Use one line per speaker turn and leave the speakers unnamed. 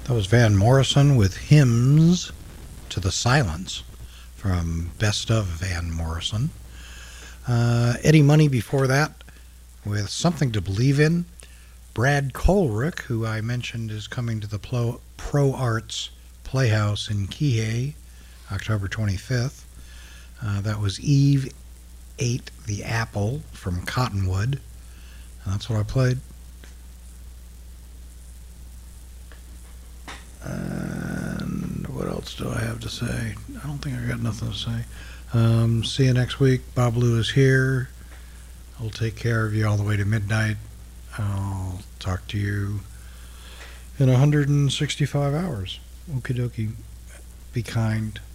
That was Van Morrison with Hymns to the Silence from Best of Van Morrison. Eddie Money before that with Something to Believe in. Brad Colrick, who I mentioned is coming to the Pro Arts Playhouse in Kihei, October 25th. That was Eve Ate the Apple from Cottonwood. And that's what I played. And what else do I have to say? I don't think I got nothing to say. See you next week. Bob Lou is here. I'll take care of you all the way to midnight. I'll talk to you in 165 hours. Okie dokie. Be kind.